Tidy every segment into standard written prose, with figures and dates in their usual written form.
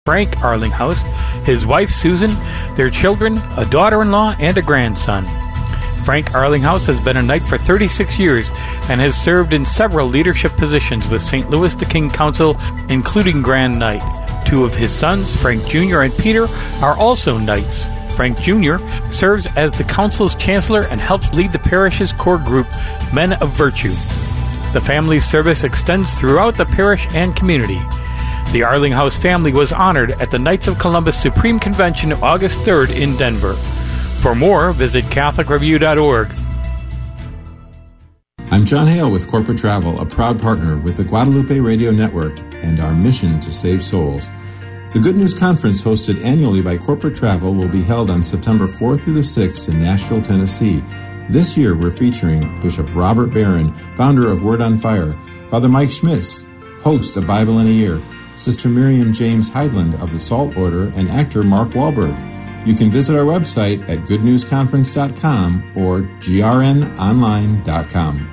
Frank Arlinghouse, his wife Susan, their children, a daughter-in-law, and a grandson. Frank Arlinghouse has been a knight for 36 years and has served in several leadership positions with St. Louis the King Council, including Grand Knight. Two of his sons, Frank Jr. and Peter, are also knights. Frank Jr. serves as the council's chancellor and helps lead the parish's core group, Men of Virtue. The family's service extends throughout the parish and community. The Arlinghouse family was honored at the Knights of Columbus Supreme Convention August 3rd in Denver. For more, visit CatholicReview.org. I'm John Hale with Corporate Travel, a proud partner with the Guadalupe Radio Network and our mission to save souls. The Good News Conference, hosted annually by Corporate Travel, will be held on September 4th through the 6th in Nashville, Tennessee. This year, we're featuring Bishop Robert Barron, founder of Word on Fire, Father Mike Schmitz, host of Bible in a Year, Sister Miriam James Heidland of the Salt Order, and actor Mark Wahlberg. You can visit our website at goodnewsconference.com or grnonline.com.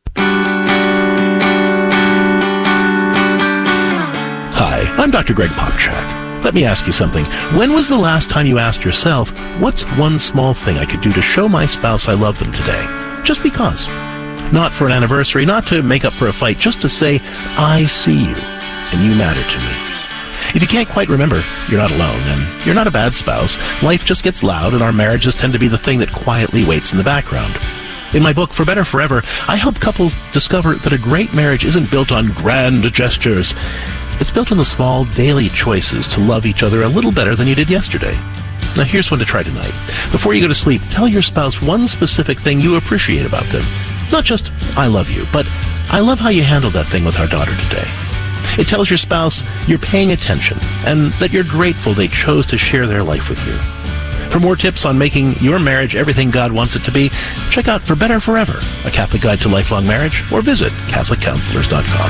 Hi, I'm Dr. Greg Popchak. Let me ask you something. When was the last time you asked yourself, what's one small thing I could do to show my spouse I love them today? Just because. Not for an anniversary, not to make up for a fight, just to say, I see you, and you matter to me. If you can't quite remember, you're not alone, and you're not a bad spouse. Life just gets loud, and our marriages tend to be the thing that quietly waits in the background. In my book, For Better Forever, I help couples discover that a great marriage isn't built on grand gestures. It's built on the small, daily choices to love each other a little better than you did yesterday. Now, here's one to try tonight. Before you go to sleep, tell your spouse one specific thing you appreciate about them. Not just, I love you, but I love how you handled that thing with our daughter today. It tells your spouse you're paying attention and that you're grateful they chose to share their life with you. For more tips on making your marriage everything God wants it to be, check out For Better Forever, a Catholic guide to lifelong marriage, or visit CatholicCounselors.com.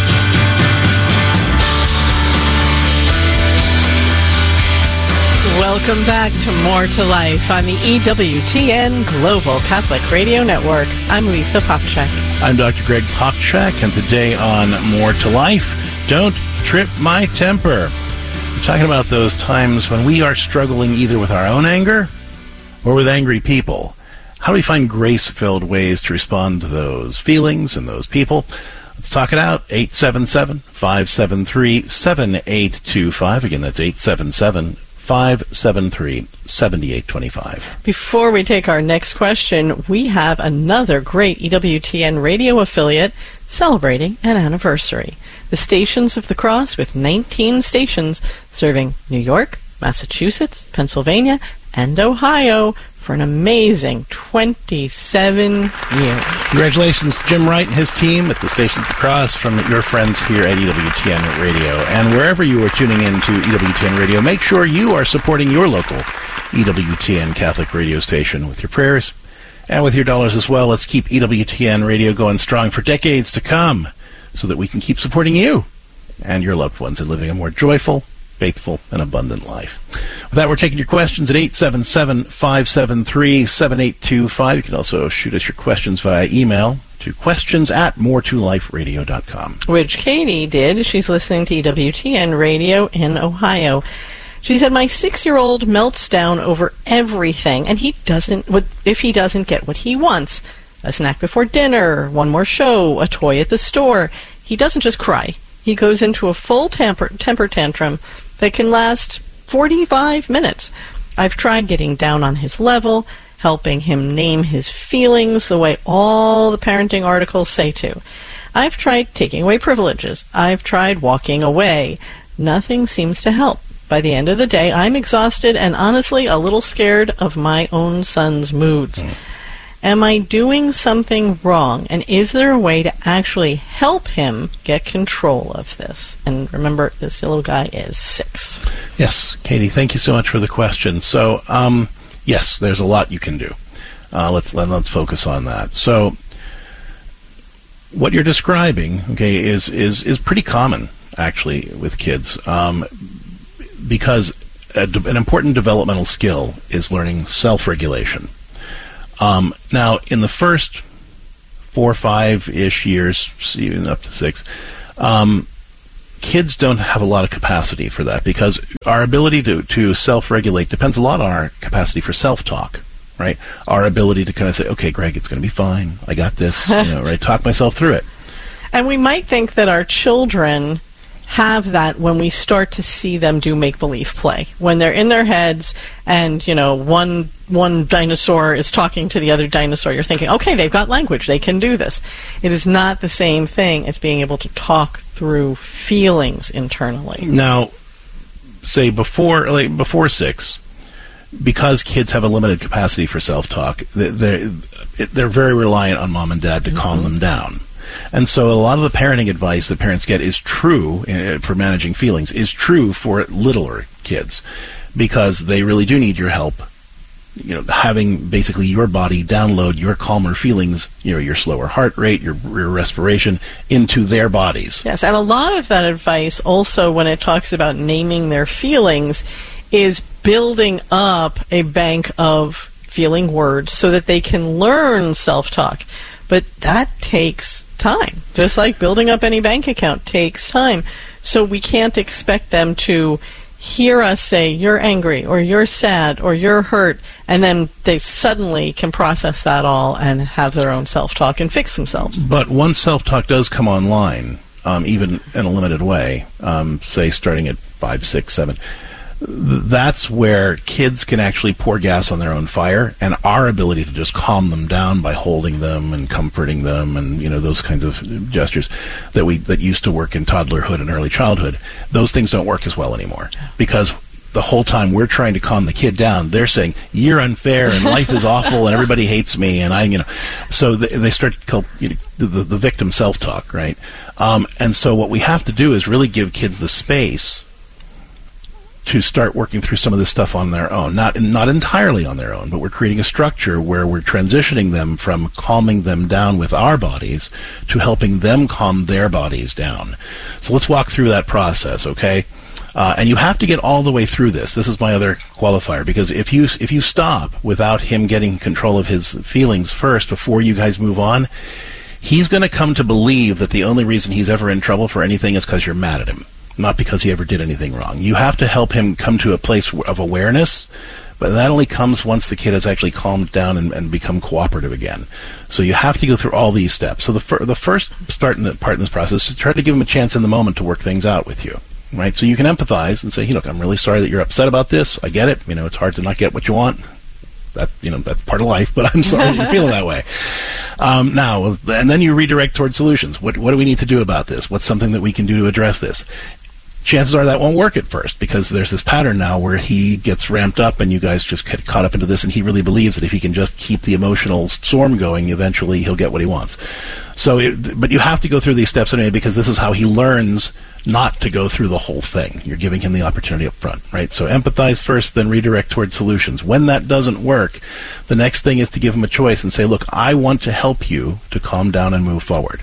Welcome back to More to Life on the EWTN Global Catholic Radio Network. I'm Lisa Popchak. I'm Dr. Greg Popchak, and today on More to Life, don't trip my temper. We're talking about those times when we are struggling either with our own anger or with angry people. How do we find grace-filled ways to respond to those feelings and those people? Let's talk it out. 877-573-7825. Again, that's 877-573-7825. Before we take our next question, we have another great EWTN radio affiliate celebrating an anniversary. The Stations of the Cross, with 19 stations serving New York, Massachusetts, Pennsylvania, and Ohio for an amazing 27 years. Congratulations to Jim Wright and his team at the Stations of the Cross from your friends here at EWTN Radio. And wherever you are tuning in to EWTN Radio, make sure you are supporting your local EWTN Catholic radio station with your prayers and with your dollars as well. Let's keep EWTN Radio going strong for decades to come so that we can keep supporting you and your loved ones in living a more joyful, faithful, and abundant life. With that, we're taking your questions at 877-573-7825. You can also shoot us your questions via email to questions@moretoliferadio.com. Which Katie did. She's listening to EWTN Radio in Ohio. She said, my 6-year-old melts down over everything, and if he doesn't get what he wants. A snack before dinner, one more show, a toy at the store. He doesn't just cry. He goes into a full temper tantrum that can last 45 minutes. I've tried getting down on his level, helping him name his feelings the way all the parenting articles say to. I've tried taking away privileges. I've tried walking away. Nothing seems to help. By the end of the day, I'm exhausted and honestly a little scared of my own son's moods. Am I doing something wrong? And is there a way to actually help him get control of this? And remember, this little guy is 6. Yes, Katie, thank you so much for the question. So, yes, there's a lot you can do. Let's focus on that. So, what you're describing, okay, is pretty common actually with kids, because an important developmental skill is learning self-regulation. Now, in the first 4 or 5-ish years, even up to 6, kids don't have a lot of capacity for that, because our ability to self-regulate depends a lot on our capacity for self-talk, right? Our ability to kind of say, okay, Greg, it's going to be fine. I got this, right? Talk myself through it. And we might think that our children have that when we start to see them do make-believe play. When they're in their heads and, one dinosaur is talking to the other dinosaur, you're thinking, okay, they've got language, they can do this. It is not the same thing as being able to talk through feelings internally. Now, say before 6, because kids have a limited capacity for self-talk, they're very reliant on mom and dad to calm them down. And so a lot of the parenting advice that parents get is true for managing feelings, is true for littler kids, because they really do need your help, having basically your body download your calmer feelings, your slower heart rate, your respiration into their bodies. Yes, and a lot of that advice also, when it talks about naming their feelings, is building up a bank of feeling words so that they can learn self-talk. But that takes time. Just like building up any bank account takes time. So we can't expect them to hear us say, you're angry, or you're sad, or you're hurt, and then they suddenly can process that all and have their own self-talk and fix themselves. But once self-talk does come online, even in a limited way, say starting at 5, 6, 7, that's where kids can actually pour gas on their own fire, and our ability to just calm them down by holding them and comforting them and those kinds of gestures that used to work in toddlerhood and early childhood, those things don't work as well anymore, because the whole time we're trying to calm the kid down, they're saying, you're unfair and life is awful and everybody hates me, and so they start to call the victim self-talk, right? And so what we have to do is really give kids the space to start working through some of this stuff on their own. Not entirely on their own, but we're creating a structure where we're transitioning them from calming them down with our bodies to helping them calm their bodies down. So let's walk through that process, okay? And you have to get all the way through this. This is my other qualifier, because if you stop without him getting control of his feelings first before you guys move on, he's going to come to believe that the only reason he's ever in trouble for anything is because you're mad at him, not because he ever did anything wrong. You have to help him come to a place of awareness, but that only comes once the kid has actually calmed down and become cooperative again. So you have to go through all these steps. So the first part in this process is to try to give him a chance in the moment to work things out with you, right? So you can empathize and say, hey, look, I'm really sorry that you're upset about this. I get it. It's hard to not get what you want. That's part of life, but I'm sorry you're feeling that way. Now, and then you redirect towards solutions. What do we need to do about this? What's something that we can do to address this? Chances are that won't work at first, because there's this pattern now where he gets ramped up and you guys just get caught up into this, and he really believes that if he can just keep the emotional storm going, eventually he'll get what he wants. But you have to go through these steps anyway, because this is how he learns not to go through the whole thing. You're giving him the opportunity up front, right? So empathize first, then redirect towards solutions. When that doesn't work, the next thing is to give him a choice and say, look, I want to help you to calm down and move forward.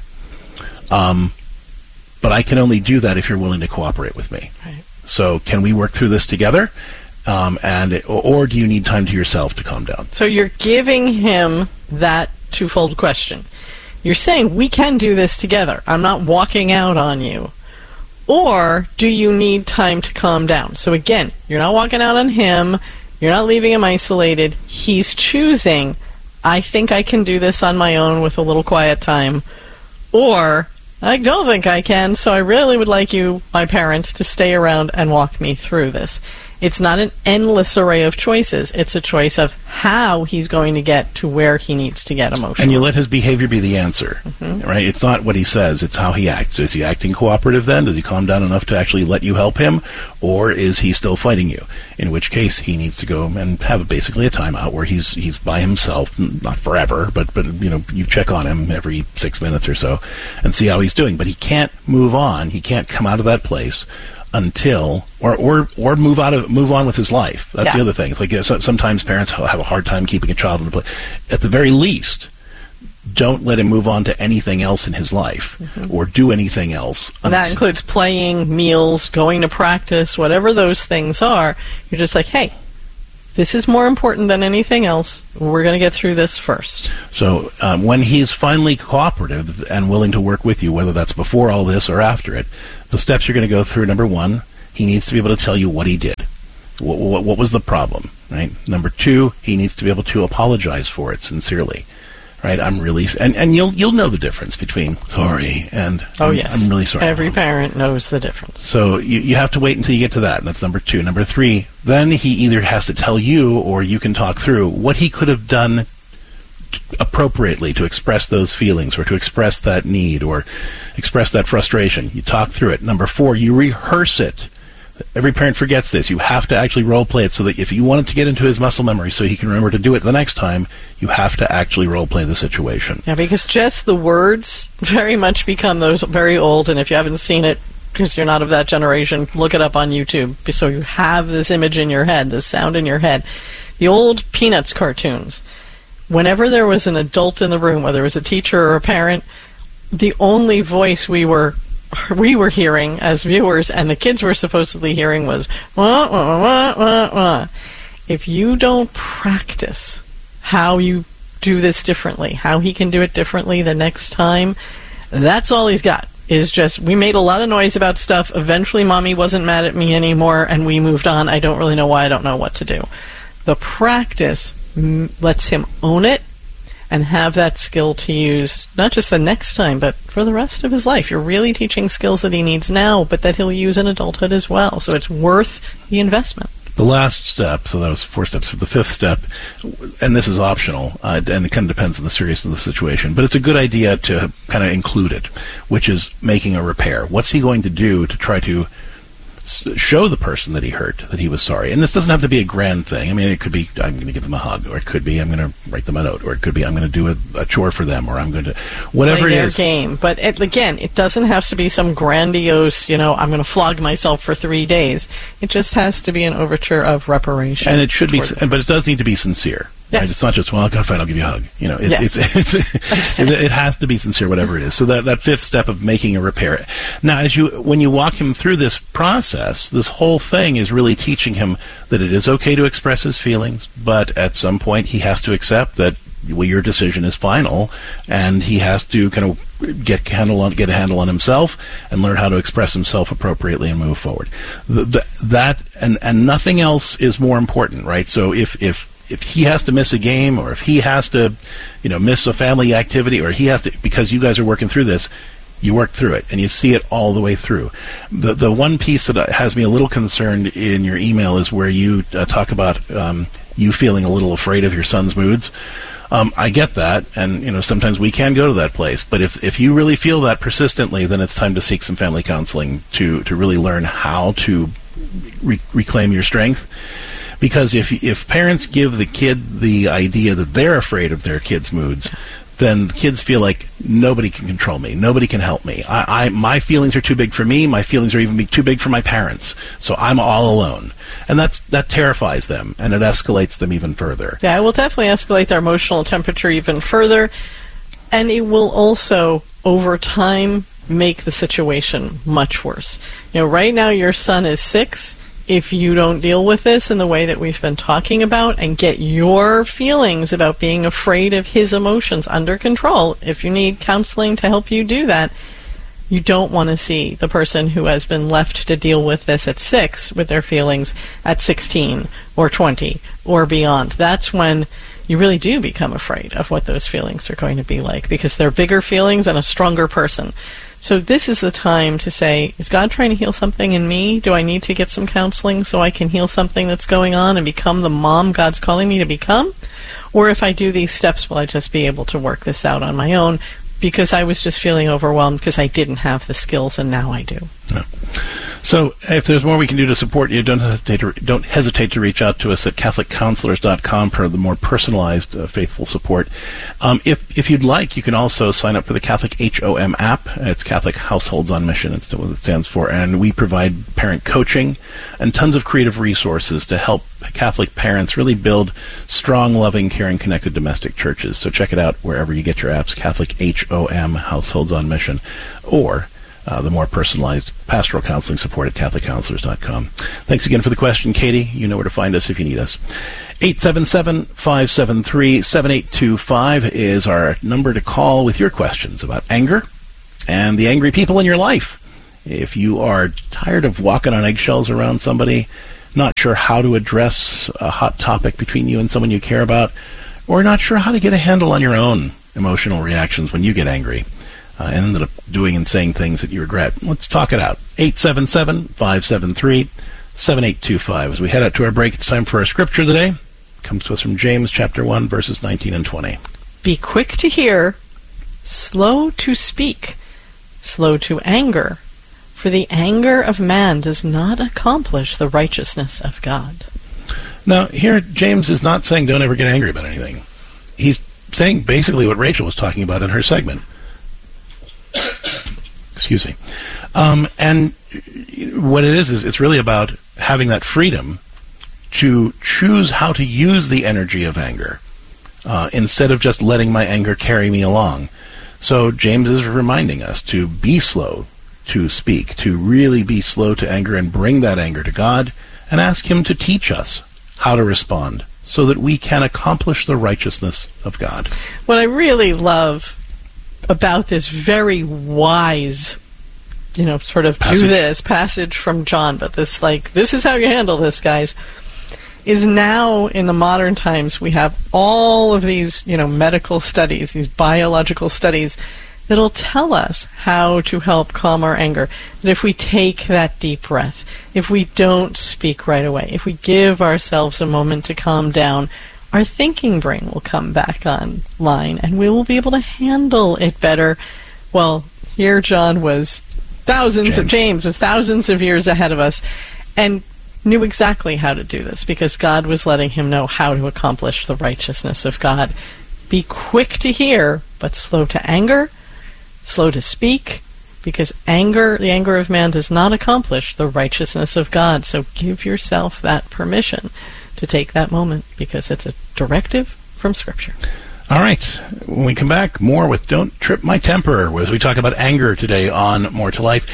But I can only do that if you're willing to cooperate with me. Right. So can we work through this together? Or do you need time to yourself to calm down? So you're giving him that twofold question. You're saying, we can do this together. I'm not walking out on you. Or do you need time to calm down? So again, you're not walking out on him. You're not leaving him isolated. He's choosing, I think I can do this on my own with a little quiet time. Or, I don't think I can, so I really would like you, my parent, to stay around and walk me through this. It's not an endless array of choices. It's a choice of how he's going to get to where he needs to get emotionally. And you let his behavior be the answer, right? It's not what he says, it's how he acts. Is he acting cooperative then? Does he calm down enough to actually let you help him? Or is he still fighting you? In which case, he needs to go and have basically a timeout where he's by himself, not forever, but you check on him every 6 minutes or so and see how he's doing. But he can't move on. He can't come out of that place until or move on with his life. That's the other thing. It's like sometimes parents have a hard time keeping a child in the place. At the very least, don't let him move on to anything else in his life or do anything else. That includes playing, meals, going to practice, whatever those things are. You're just like, hey, this is more important than anything else. We're going to get through this first. So when he's finally cooperative and willing to work with you, whether that's before all this or after it, The steps you're going to go through, number 1, he needs to be able to tell you what he did. What was the problem, right? Number 2, he needs to be able to apologize for it sincerely, right? I'm really, and you'll know the difference between sorry and yes. I'm really sorry. Every parent knows the difference. So you have to wait until you get to that, and that's number 2. Number 3, then he either has to tell you or you can talk through what he could have done appropriately to express those feelings or to express that need or express that frustration. You talk through it. Number 4, you rehearse it. Every parent forgets this. You have to actually role play it so that if you want it to get into his muscle memory so he can remember to do it the next time, you have to actually role play the situation. Yeah, because just the words very much become those very old, and if you haven't seen it, because you're not of that generation, look it up on YouTube. So you have this image in your head, this sound in your head. The old Peanuts cartoons. Whenever there was an adult in the room, whether it was a teacher or a parent, the only voice we were hearing as viewers and the kids were supposedly hearing was wah, wah, wah, wah, wah. If you don't practice how you do this differently, how he can do it differently the next time, that's all he's got. Is just, we made a lot of noise about stuff, eventually mommy wasn't mad at me anymore, and we moved on. I don't really know why, I don't know what to do. The practice lets him own it and have that skill to use not just the next time, but for the rest of his life. You're really teaching skills that he needs now, but that he'll use in adulthood as well. So it's worth the investment. The last step, so that was 4 steps. For the 5th step, and this is optional, and it kind of depends on the seriousness of the situation, but it's a good idea to kind of include it, which is making a repair. What's he going to do to try to show the person that he hurt that he was sorry? And this doesn't have to be a grand thing. I mean, it could be, I'm going to give them a hug, or it could be, I'm going to write them a note, or it could be, I'm going to do a chore for them, or I'm going to, whatever play it their is. Game. But again, it doesn't have to be some grandiose, I'm going to flog myself for 3 days. It just has to be an overture of reparation. And it should be, but it does need to be sincere. Yes. Right? It's not just, well, okay, fine, I'll give you a hug. Yes. It has to be sincere, whatever it is. So that 5th step of making a repair. Now, when you walk him through this process, this whole thing is really teaching him that it is okay to express his feelings, but at some point he has to accept that your decision is final, and he has to kind of get a handle on himself and learn how to express himself appropriately and move forward. That and nothing else is more important, right? So if he has to miss a game, or if he has to, miss a family activity, or he has to, because you guys are working through this, you work through it, and you see it all the way through. The one piece that has me a little concerned in your email is where you talk about you feeling a little afraid of your son's moods. I get that, and sometimes we can go to that place. But if you really feel that persistently, then it's time to seek some family counseling to really learn how to reclaim your strength. Because if parents give the kid the idea that they're afraid of their kids' moods, then the kids feel like nobody can control me, nobody can help me. My feelings are too big for me. My feelings are even too big for my parents. So I'm all alone, and that terrifies them, and it escalates them even further. Yeah, it will definitely escalate their emotional temperature even further, and it will also, over time, make the situation much worse. Right now your son is 6. If you don't deal with this in the way that we've been talking about and get your feelings about being afraid of his emotions under control, if you need counseling to help you do that, you don't want to see the person who has been left to deal with this at 6 with their feelings at 16 or 20 or beyond. That's when you really do become afraid of what those feelings are going to be like, because they're bigger feelings and a stronger person. So this is the time to say, is God trying to heal something in me? Do I need to get some counseling so I can heal something that's going on and become the mom God's calling me to become? Or if I do these steps, will I just be able to work this out on my own because I was just feeling overwhelmed because I didn't have the skills, and now I do? Yeah. So if there's more we can do to support you, don't hesitate to reach out to us at CatholicCounselors.com for the more personalized, faithful support. If you'd like, you can also sign up for the Catholic HOM app. It's Catholic Households on Mission. It's what it stands for. And we provide parent coaching and tons of creative resources to help Catholic parents really build strong, loving, caring, connected domestic churches. So check it out wherever you get your apps, Catholic HOM, Households on Mission, or the more personalized pastoral counseling support at CatholicCounselors.com. Thanks again for the question, Katie. You know where to find us if you need us. 877-573-7825 is our number to call with your questions about anger and the angry people in your life. If you are tired of walking on eggshells around somebody, not sure how to address a hot topic between you and someone you care about, or not sure how to get a handle on your own emotional reactions when you get angry, and ended up doing and saying things that you regret, let's talk it out. 877-573-7825. As we head out to our break, it's time for our scripture today. It comes to us from James chapter 1, verses 19 and 20. Be quick to hear, slow to speak, slow to anger, for the anger of man does not accomplish the righteousness of God. Now, here, James is not saying don't ever get angry about anything. He's saying basically what Rachel was talking about in her segment. Excuse me. And what it is it's really about having that freedom to choose how to use the energy of anger instead of just letting my anger carry me along. So James is reminding us to be slow to speak, to really be slow to anger and bring that anger to God and ask Him to teach us how to respond so that we can accomplish the righteousness of God. What I really love about this very wise, sort of passage from John, but this is how you handle this, guys, is now in the modern times we have all of these, medical studies, these biological studies that'll tell us how to help calm our anger. That if we take that deep breath, if we don't speak right away, if we give ourselves a moment to calm down, our thinking brain will come back online and we will be able to handle it better. Well, here John was James was thousands of years ahead of us and knew exactly how to do this because God was letting him know how to accomplish the righteousness of God. Be quick to hear, but slow to anger, slow to speak, because the anger of man does not accomplish the righteousness of God. So give yourself that permission to take that moment because it's a directive from Scripture. All right. When we come back, more with Don't Trip My Temper as we talk about anger today on More to Life.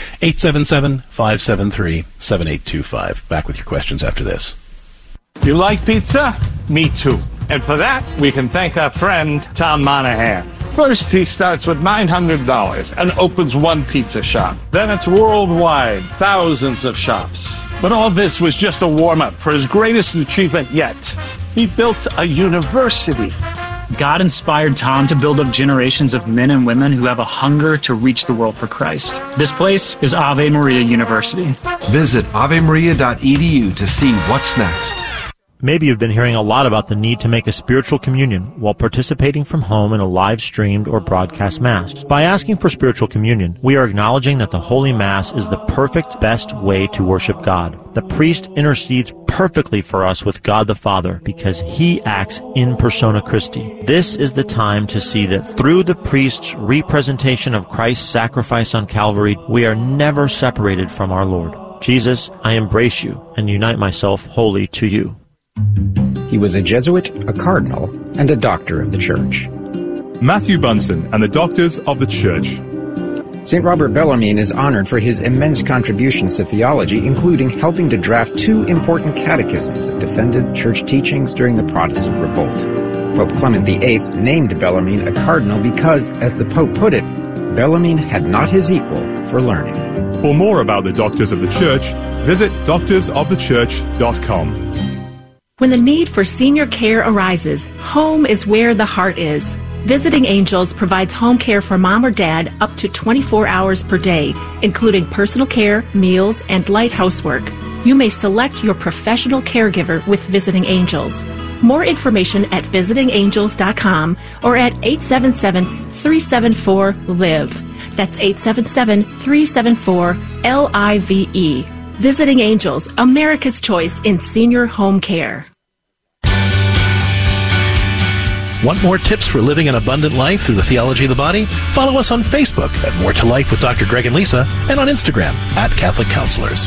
877-573-7825. Back with your questions after this. You like pizza? Me too. And for that, we can thank our friend, Tom Monahan. First, he starts with $900 and opens one pizza shop. Then it's worldwide, thousands of shops. But all this was just a warm-up for his greatest achievement yet. He built a university. God inspired Tom to build up generations of men and women who have a hunger to reach the world for Christ. This place is Ave Maria University. Visit avemaria.edu to see what's next. Maybe you've been hearing a lot about the need to make a spiritual communion while participating from home in a live-streamed or broadcast Mass. By asking for spiritual communion, we are acknowledging that the Holy Mass is the perfect, best way to worship God. The priest intercedes perfectly for us with God the Father because He acts in persona Christi. This is the time to see that through the priest's representation of Christ's sacrifice on Calvary, we are never separated from our Lord. Jesus, I embrace you and unite myself wholly to you. He was a Jesuit, a cardinal, and a doctor of the Church. Matthew Bunson and the Doctors of the Church. St. Robert Bellarmine is honored for his immense contributions to theology, including helping to draft 2 important catechisms that defended church teachings during the Protestant Revolt. Pope Clement VIII named Bellarmine a cardinal because, as the Pope put it, Bellarmine had not his equal for learning. For more about the Doctors of the Church, visit doctorsofthechurch.com. When the need for senior care arises, home is where the heart is. Visiting Angels provides home care for mom or dad up to 24 hours per day, including personal care, meals, and light housework. You may select your professional caregiver with Visiting Angels. More information at visitingangels.com or at 877-374-LIVE. That's 877-374-LIVE. Visiting Angels, America's choice in senior home care. Want more tips for living an abundant life through the theology of the body? Follow us on Facebook at More to Life with Dr. Greg and Lisa, and on Instagram at Catholic Counselors.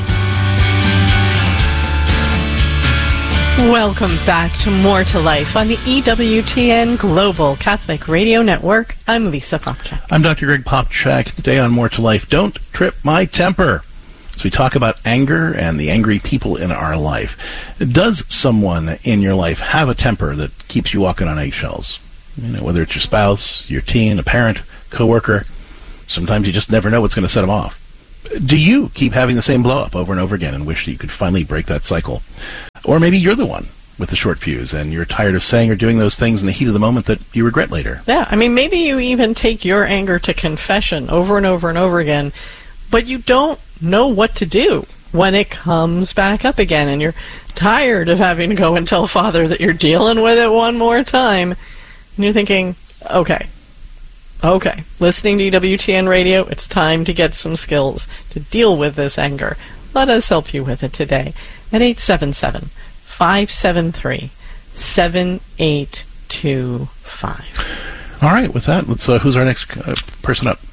Welcome back to More to Life on the EWTN Global Catholic Radio Network. I'm Lisa Popchak. I'm Dr. Greg Popchak. Today on More to Life, Don't Trip My Temper. So we talk about anger and the angry people in our life. Does someone in your life have a temper that keeps you walking on eggshells? Whether it's your spouse, your teen, a parent, coworker. Sometimes you just never know what's going to set them off. Do you keep having the same blow-up over and over again and wish that you could finally break that cycle? Or maybe you're the one with the short fuse and you're tired of saying or doing those things in the heat of the moment that you regret later. Yeah, I mean, maybe you even take your anger to confession over and over and over again, but you don't know what to do when it comes back up again, and you're tired of having to go and tell Father that you're dealing with it one more time. And you're thinking, okay, listening to EWTN Radio, it's time to get some skills to deal with this anger. Let us help you with it today at 877-573-7825. All right, with that, let's. Who's our next person up?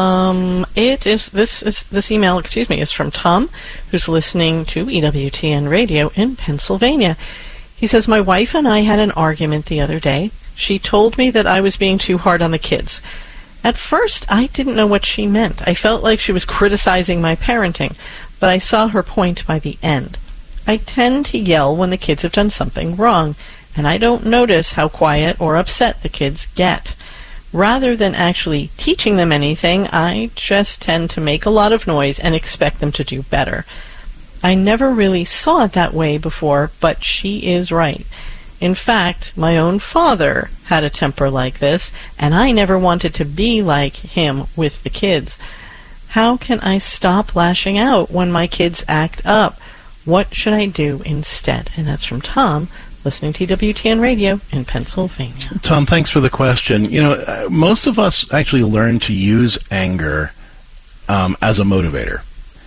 This email is from Tom, who's listening to EWTN Radio in Pennsylvania. He says, my wife and I had an argument the other day. She told me that I was being too hard on the kids. At first, I didn't know what she meant. I felt like she was criticizing my parenting, but I saw her point by the end. I tend to yell when the kids have done something wrong, and I don't notice how quiet or upset the kids get. Rather than actually teaching them anything, I just tend to make a lot of noise and expect them to do better. I never really saw it that way before, but she is right. In fact, my own father had a temper like this, and I never wanted to be like him with the kids. How can I stop lashing out when my kids act up? What should I do instead? And that's from Tom, listening to WTN Radio in Pennsylvania. Tom, thanks for the question. You know, most of us actually learn to use anger as a motivator.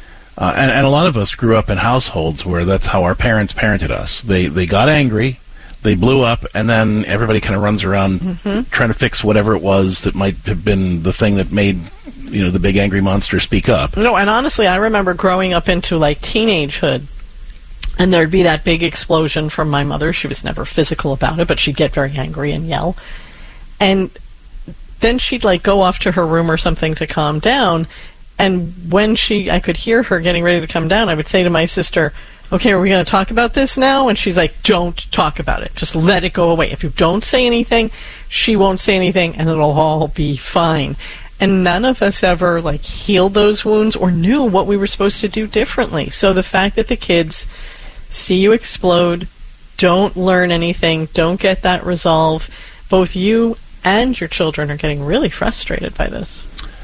And a lot of us grew up in households where that's how our parents parented us. They got angry, they blew up, and then everybody kind of runs around trying to fix whatever it was that might have been the thing that made, you know, the big angry monster speak up. No, and honestly, I remember growing up into, like, teenagehood, and there'd be that big explosion from my mother. She was never physical about it, but she'd get very angry and yell. And then she'd, like, go off to her room or something to calm down. And when I could hear her getting ready to come down, I would say to my sister, okay, are we going to talk about this now? And she's like, don't talk about it. Just let it go away. If you don't say anything, she won't say anything, and it'll all be fine. And none of us ever, like, healed those wounds or knew what we were supposed to do differently. So the fact that the kids see you explode, don't learn anything, don't get that resolve, both you and your children are getting really frustrated by this.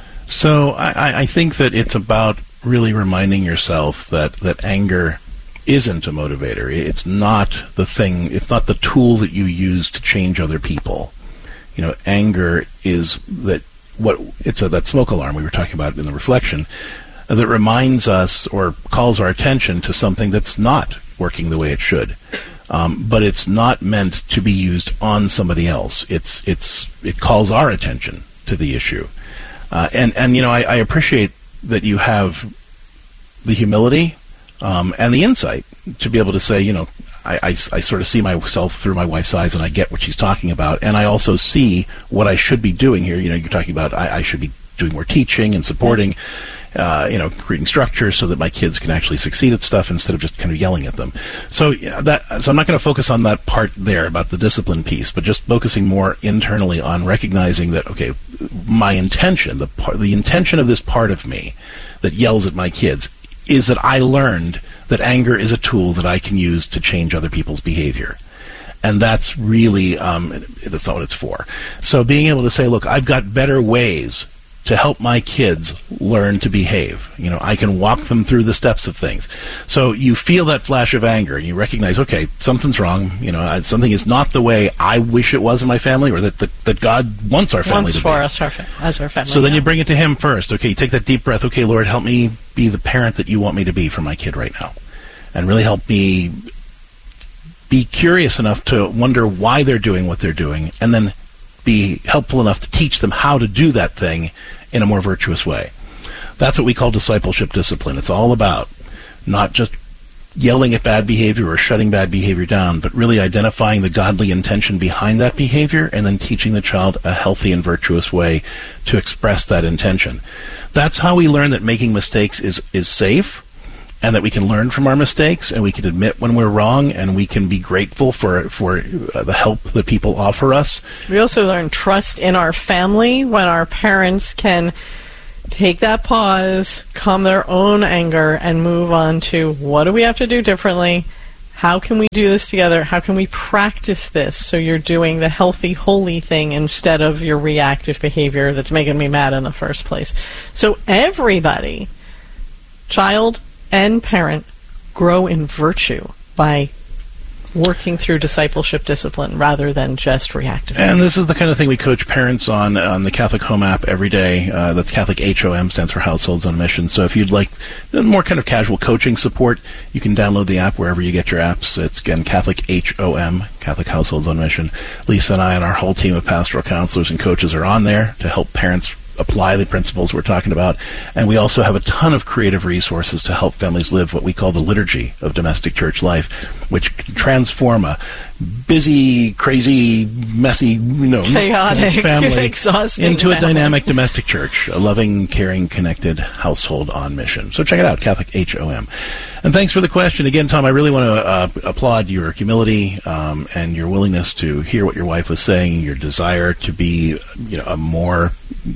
So I think that it's about really reminding yourself that anger isn't a motivator. It's not the thing, it's not the tool that you use to change other people. You know, anger is that smoke alarm we were talking about in the reflection that reminds us or calls our attention to something that's not working the way it should. But it's not meant to be used on somebody else. It calls our attention to the issue. And you know, I appreciate that you have the humility and the insight to be able to say, you know, I sort of see myself through my wife's eyes, and I get what she's talking about, and I also see what I should be doing here. You know, you're talking about I should be doing more teaching and supporting, you know, creating structures so that my kids can actually succeed at stuff instead of just kind of yelling at them. So so I'm not going to focus on that part there about the discipline piece, but just focusing more internally on recognizing that, okay, my intention, the intention of this part of me that yells at my kids is that I learned that anger is a tool that I can use to change other people's behavior. And that's really, that's not what it's for. So being able to say, look, I've got better ways to help my kids learn to behave. You know, I can walk them through the steps of things. So you feel that flash of anger, and you recognize, okay, something's wrong. You know, something is not the way I wish it was in my family, or that God wants our family to be. Wants for us as our family. So then you bring it to Him first. Okay, you take that deep breath. Okay, Lord, help me be the parent that you want me to be for my kid right now. And really help me be curious enough to wonder why they're doing what they're doing, and then be helpful enough to teach them how to do that thing in a more virtuous way. That's what we call discipleship discipline. It's all about not just yelling at bad behavior or shutting bad behavior down, but really identifying the godly intention behind that behavior and then teaching the child a healthy and virtuous way to express that intention. That's how we learn that making mistakes is safe, and that we can learn from our mistakes, and we can admit when we're wrong, and we can be grateful for the help that people offer us. We also learn trust in our family when our parents can take that pause, calm their own anger, and move on to what do we have to do differently? How can we do this together? How can we practice this so you're doing the healthy, holy thing instead of your reactive behavior that's making me mad in the first place? So everybody, child and parent, grow in virtue by working through discipleship discipline rather than just reactive. And this is the kind of thing we coach parents on the Catholic Home app every day. That's Catholic HOM, stands for Households on Mission. So if you'd like more kind of casual coaching support, you can download the app wherever you get your apps. It's, again, Catholic HOM, Catholic Households on Mission. Lisa and I and our whole team of pastoral counselors and coaches are on there to help parents apply the principles we're talking about. And we also have a ton of creative resources to help families live what we call the liturgy of domestic church life, which can transform a busy, crazy, messy, chaotic, family exhausting into a family. dynamic domestic church, a loving, caring, connected household on mission. So check it out, Catholic HOM. And thanks for the question. Again, Tom, I really want to applaud your humility and your willingness to hear what your wife was saying, your desire to be a more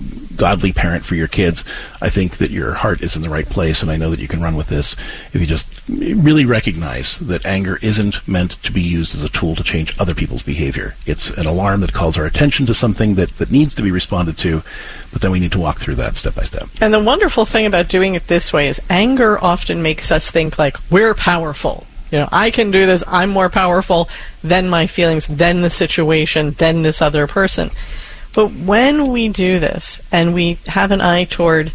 godly parent for your kids. I think that your heart is in the right place, and I know that you can run with this if you just really recognize that anger isn't meant to be used as a tool to change other people's behavior. It's an alarm that calls our attention to something that needs to be responded to, but then we need to walk through that step by step. And the wonderful thing about doing it this way is anger often makes us think like we're powerful. I can do this, I'm more powerful than my feelings, than the situation, than this other person. But when we do this and we have an eye toward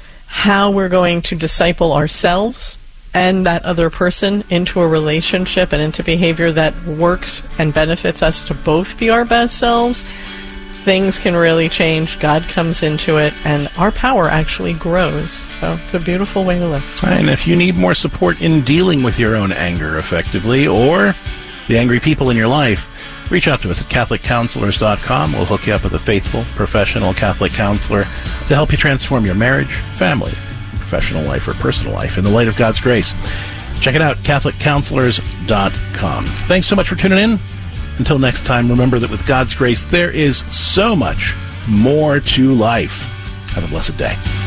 how we're going to disciple ourselves and that other person into a relationship and into behavior that works and benefits us to both be our best selves, things can really change. God comes into it, and our power actually grows. So it's a beautiful way to live. And if you need more support in dealing with your own anger effectively, or the angry people in your life, reach out to us at CatholicCounselors.com. We'll hook you up with a faithful, professional Catholic counselor to help you transform your marriage, family, professional life, or personal life in the light of God's grace. Check it out, CatholicCounselors.com. Thanks so much for tuning in. Until next time, remember that with God's grace, there is so much more to life. Have a blessed day.